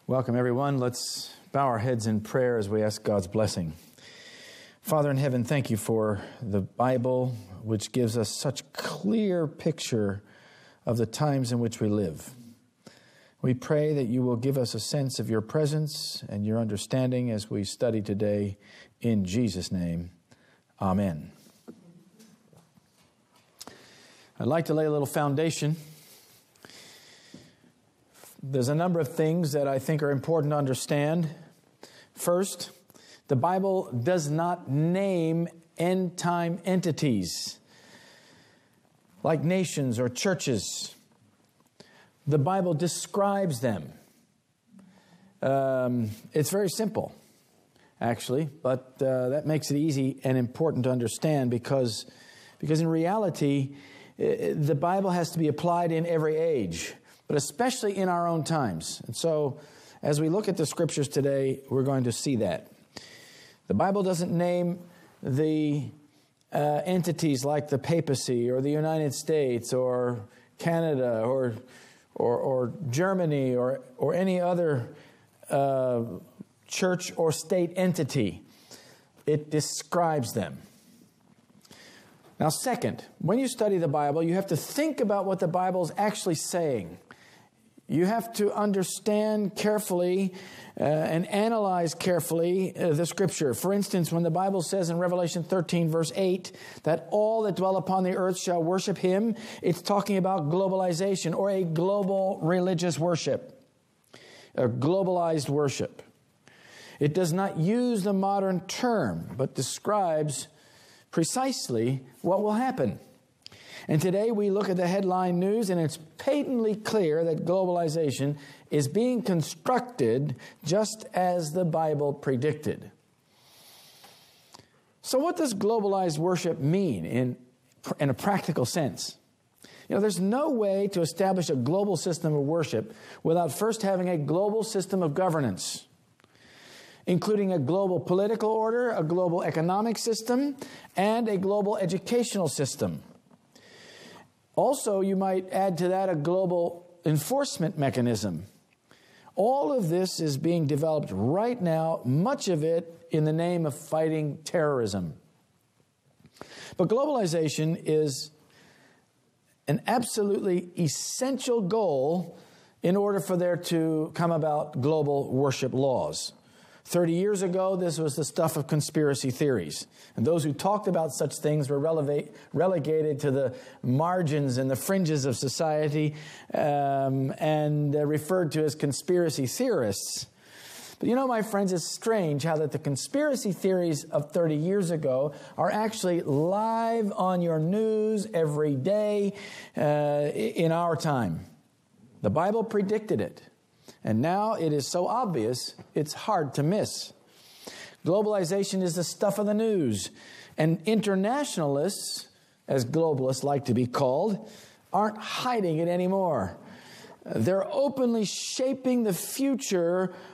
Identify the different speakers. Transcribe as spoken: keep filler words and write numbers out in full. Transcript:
Speaker 1: Welcome, everyone. Let's bow our heads in prayer as we ask God's blessing. Father in heaven, thank you for the Bible, which gives us such clear picture of the times in which we live. We pray that you will give us a sense of your presence and your understanding as we study today. In Jesus' name, amen. I'd like to lay a little foundation. There's a number of things that I think are important to understand. First, the Bible does not name end-time entities like nations or churches. The Bible describes them. Um, it's very simple, actually, but uh, that makes it easy and important to understand because, because in reality, the Bible has to be applied in every age, but especially in our own times. And so, as we look at the Scriptures today, we're going to see that. The Bible doesn't name the uh, entities like the papacy or the United States or Canada or or, or Germany or, or any other uh, church or state entity. It describes them. Now, second, when you study the Bible, you have to think about what the Bible is actually saying. You have to understand carefully uh, and analyze carefully uh, the Scripture. For instance, when the Bible says in Revelation thirteen, verse eight, that all that dwell upon the earth shall worship Him, it's talking about globalization or a global religious worship, a globalized worship. It does not use the modern term, but describes precisely what will happen. And today we look at the headline news, and it's patently clear that globalization is being constructed just as the Bible predicted. So what does globalized worship mean in, in a practical sense? You know, there's no way to establish a global system of worship without first having a global system of governance, including a global political order, a global economic system, and a global educational system. Also, you might add to that a global enforcement mechanism. All of this is being developed right now, much of it in the name of fighting terrorism. But globalization is an absolutely essential goal in order for there to come about global worship laws. Thirty years ago, this was the stuff of conspiracy theories. And those who talked about such things were relevate, relegated to the margins and the fringes of society um, and uh, referred to as conspiracy theorists. But you know, my friends, it's strange how that the conspiracy theories of thirty years ago are actually live on your news every day uh, in our time. The Bible predicted it. And now it is so obvious, it's hard to miss. Globalization is the stuff of the news. And internationalists, as globalists like to be called, aren't hiding it anymore. They're openly shaping the future